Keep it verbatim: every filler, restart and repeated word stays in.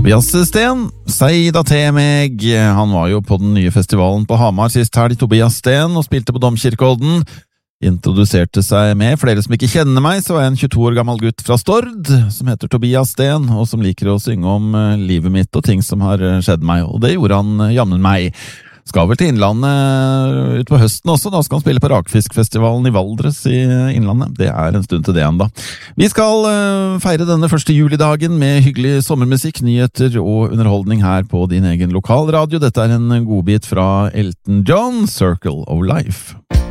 Tobias Sten, sei da til meg. Han var jo på den nye festivalen på Hamar sist helg, Tobias Sten, og spilte på Domkirkeodden. Introduserte seg med, flere som ikke kjenner meg, så er jeg en tjueto år gammel gutt fra Stord, som heter Tobias Sten, og som liker å synge om livet mitt og ting som har skjedd meg, og det gjorde han jammen meg. Skal vel til Innlandet ut på høsten også, da skal han spille på Rakfiskfestivalen i Valdres i Innlandet. Det er en stund til det enda. Vi skal uh, feire denne første julidagen med hyggelig sommermusikk, nyheter og underholdning her på din egen lokalradio. Dette er en godbit fra Elton John, Circle of Life.